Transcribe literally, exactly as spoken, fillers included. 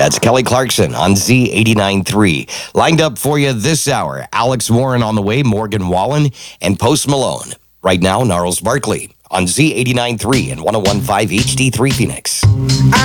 That's Kelly Clarkson on Z eighty-nine three. Lined up for you this hour, Alex Warren on the way, Morgan Wallen, and Post Malone. Right now, Gnarls Barkley on Z eighty-nine three and one oh one point five H D three Phoenix.